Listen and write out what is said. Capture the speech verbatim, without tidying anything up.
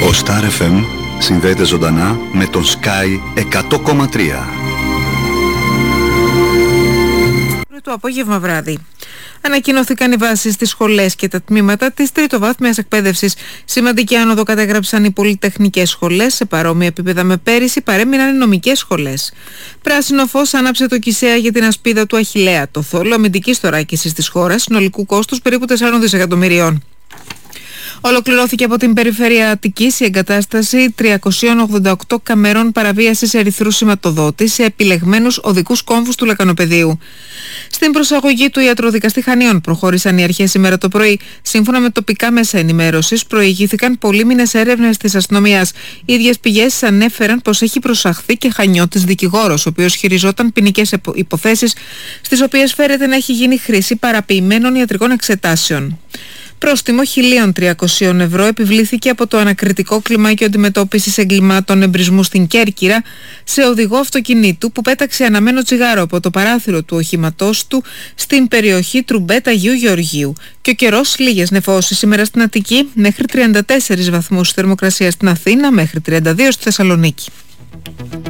Ο Star εφ εμ συνδέεται ζωντανά με τον Sky εκατό κόμμα τρία. Το απόγευμα βράδυ. Ανακοινώθηκαν οι βάσεις στις σχολές και τα τμήματα της τριτοβάθμιας εκπαίδευσης. Σημαντική άνοδο κατέγραψαν οι πολυτεχνικές σχολές. Σε παρόμοια επίπεδα με πέρυσι παρέμειναν οι νομικές σχολές. Πράσινο φως άναψε το Κισέα για την ασπίδα του Αχιλλέα, το θόλο αμυντικής θωράκισης της χώρας, συνολικού κόστους περίπου τεσσάρων δισεκατομμυρίων. Ολοκληρώθηκε από την περιφέρεια Αττικής η εγκατάσταση τριακοσίων ογδόντα οκτώ καμερών παραβίασης ερυθρού σηματοδότη σε επιλεγμένους οδικούς κόμβους του Λεκανοπεδίου. Στην προσαγωγή του ιατροδικαστή Χανίων προχώρησαν οι αρχές σήμερα το πρωί. Σύμφωνα με τοπικά μέσα ενημέρωσης, προηγήθηκαν πολύμηνες έρευνες της αστυνομίας. Οι ίδιες πηγές ανέφεραν πως έχει προσαχθεί και Χανιώτης δικηγόρος, ο οποίος χειριζόταν ποινικές υποθέσεις, στις οποίες φέρεται να έχει γίνει χρήση παραποιημένων ιατρικών εξετάσεων. Πρόστιμο χίλια τριακόσια ευρώ επιβλήθηκε από το ανακριτικό κλιμάκιο αντιμετώπισης εγκλημάτων εμπρισμού στην Κέρκυρα σε οδηγό αυτοκινήτου που πέταξε αναμένο τσιγάρο από το παράθυρο του οχήματός του στην περιοχή Τρουμπέτα Αγίου Γεωργίου. Και ο καιρός, λίγες νεφώσεις σήμερα στην Αττική, μέχρι τριάντα τέσσερις βαθμούς θερμοκρασία στην Αθήνα, μέχρι τριάντα δύο στη Θεσσαλονίκη.